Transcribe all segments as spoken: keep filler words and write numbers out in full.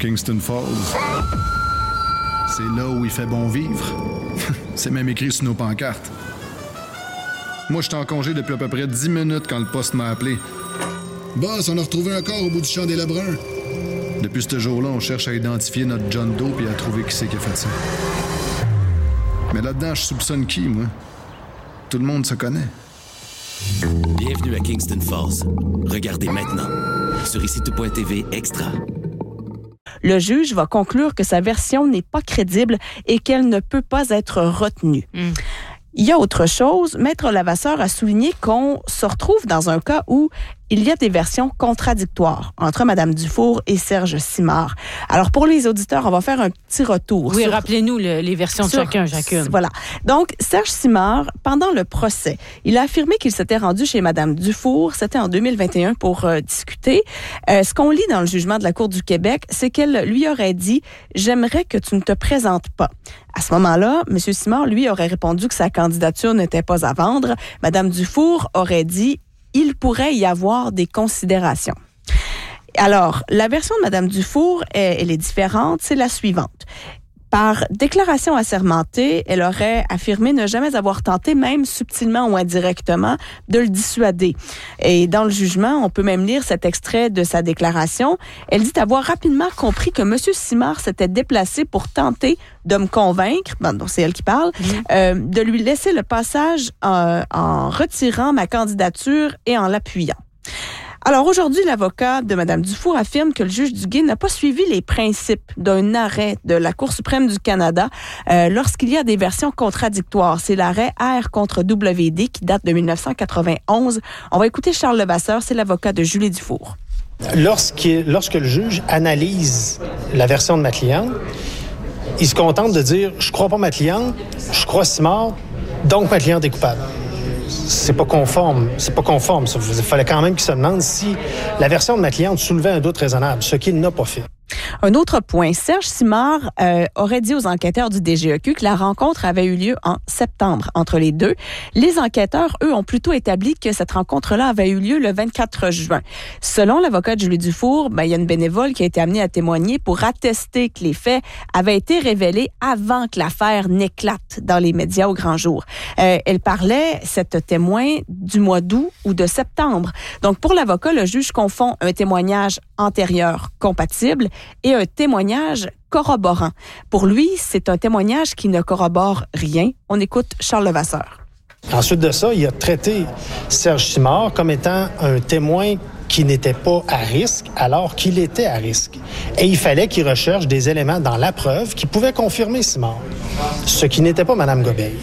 Kingston Falls. C'est là où il fait bon vivre. C'est même écrit sur nos pancartes. Moi, j'étais en congé depuis à peu près dix minutes quand le poste m'a appelé. Boss, on a retrouvé un corps au bout du champ des Lebrun. Depuis ce jour-là, on cherche à identifier notre John Doe et à trouver qui c'est qui a fait ça. Mais là-dedans, je soupçonne qui, moi? Tout le monde se connaît. Bienvenue à Kingston Falls. Regardez maintenant sur ici tout point t v Extra. Le juge va conclure que sa version n'est pas crédible et qu'elle ne peut pas être retenue. Mm. Il y a autre chose. Maître Lavasseur a souligné qu'on se retrouve dans un cas où il y a des versions contradictoires entre Mme Dufour et Serge Simard. Alors, pour les auditeurs, on va faire un petit retour. Oui, sur, rappelez-nous le, les versions sur, de chacun, chacune. Voilà. Donc, Serge Simard, pendant le procès, il a affirmé qu'il s'était rendu chez Mme Dufour, c'était en deux mille vingt et un, pour euh, discuter. Euh, ce qu'on lit dans le jugement de la Cour du Québec, c'est qu'elle lui aurait dit « J'aimerais que tu ne te présentes pas ». À ce moment-là, M. Simard, lui, aurait répondu que sa candidature n'était pas à vendre. Mme Dufour aurait dit il pourrait y avoir des considérations. Alors, la version de Mme Dufour, elle, elle est différente, c'est la suivante. Par déclaration assermentée, elle aurait affirmé ne jamais avoir tenté, même subtilement ou indirectement, de le dissuader. Et dans le jugement, on peut même lire cet extrait de sa déclaration. Elle dit avoir rapidement compris que M. Simard s'était déplacé pour tenter de me convaincre, bon, donc c'est elle qui parle, mmh. euh, de lui laisser le passage en, en retirant ma candidature et en l'appuyant. Alors aujourd'hui, l'avocat de Mme Dufour affirme que le juge Duguay n'a pas suivi les principes d'un arrêt de la Cour suprême du Canada euh, lorsqu'il y a des versions contradictoires. C'est l'arrêt R contre W D qui date de dix-neuf cent quatre-vingt-onze. On va écouter Charles Levasseur, c'est l'avocat de Julie Dufour. Lorsque, lorsque le juge analyse la version de ma cliente, il se contente de dire « je crois pas ma cliente, je crois Simard, donc ma cliente est coupable ». C'est pas conforme. C'est pas conforme. Il fallait quand même qu'il se demande si la version de ma cliente soulevait un doute raisonnable, ce qu'il n'a pas fait. Un autre point, Serge Simard euh, aurait dit aux enquêteurs du D G E Q que la rencontre avait eu lieu en septembre entre les deux. Les enquêteurs, eux, ont plutôt établi que cette rencontre-là avait eu lieu le vingt-quatre juin. Selon l'avocat de Julie Dufour, ben, il y a une bénévole qui a été amenée à témoigner pour attester que les faits avaient été révélés avant que l'affaire n'éclate dans les médias au grand jour. Euh, elle parlait, cette témoin, du mois d'août ou de septembre. Donc, pour l'avocat, le juge confond un témoignage antérieur compatible et un témoignage corroborant. Pour lui, c'est un témoignage qui ne corrobore rien. On écoute Charles Levasseur. Ensuite de ça, il a traité Serge Simard comme étant un témoin qui n'était pas à risque alors qu'il était à risque. Et il fallait qu'il recherche des éléments dans la preuve qui pouvaient confirmer Simard, ce qui n'était pas Mme Gobeil.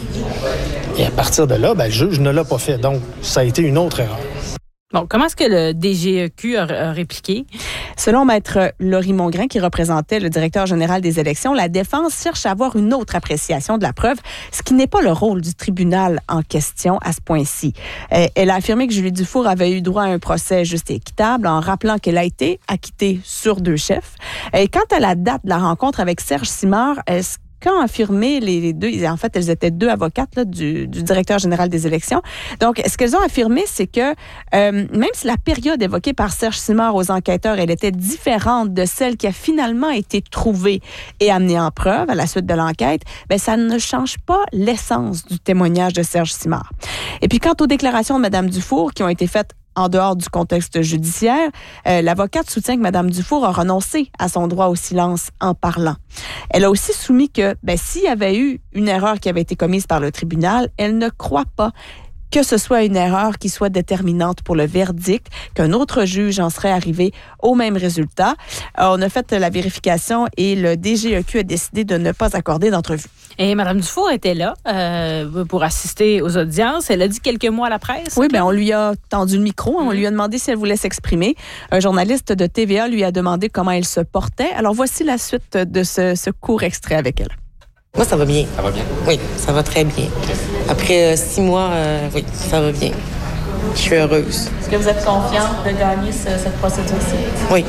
Et à partir de là, ben, le juge ne l'a pas fait. Donc, ça a été une autre erreur. Bon, comment est-ce que le D G E Q a, a répliqué? Selon Maître Laurie Mongrain, qui représentait le directeur général des élections, la défense cherche à avoir une autre appréciation de la preuve, ce qui n'est pas le rôle du tribunal en question à ce point-ci. Elle a affirmé que Julie Dufour avait eu droit à un procès juste et équitable en rappelant qu'elle a été acquittée sur deux chefs. Et quant à la date de la rencontre avec Serge Simard, est-ce Quand affirmé les deux, en fait, elles étaient deux avocates là, du, du directeur général des élections. Donc, ce qu'elles ont affirmé, c'est que euh, même si la période évoquée par Serge Simard aux enquêteurs, elle était différente de celle qui a finalement été trouvée et amenée en preuve à la suite de l'enquête, bien, ça ne change pas l'essence du témoignage de Serge Simard. Et puis, quant aux déclarations de Mme Dufour qui ont été faites en dehors du contexte judiciaire, euh, l'avocate soutient que Mme Dufour a renoncé à son droit au silence en parlant. Elle a aussi soumis que ben, s'il y avait eu une erreur qui avait été commise par le tribunal, elle ne croit pas que ce soit une erreur qui soit déterminante pour le verdict, qu'un autre juge en serait arrivé au même résultat. Alors, on a fait la vérification et le D G E Q a décidé de ne pas accorder d'entrevue. Et Mme Dufour était là euh, pour assister aux audiences. Elle a dit quelques mots à la presse. Oui, bien, on lui a tendu le micro. Mmh. On lui a demandé si elle voulait s'exprimer. Un journaliste de T V A lui a demandé comment elle se portait. Alors, voici la suite de ce, ce court extrait avec elle. Moi, ça va bien. Ça va bien? Oui, ça va très bien. Okay. Après euh, six mois, euh, oui, ça va bien. Je suis heureuse. Est-ce que vous êtes confiante de gagner ce, cette procédure-ci? Oui.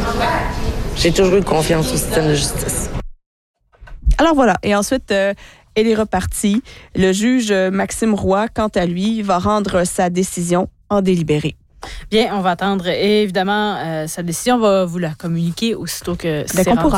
J'ai toujours eu confiance au système de justice. Alors voilà. Et ensuite, euh, elle est repartie. Le juge Maxime Roy, quant à lui, va rendre sa décision en délibéré. Bien, on va attendre. Et évidemment, euh, sa décision, on va vous la communiquer aussitôt que c'est rendu.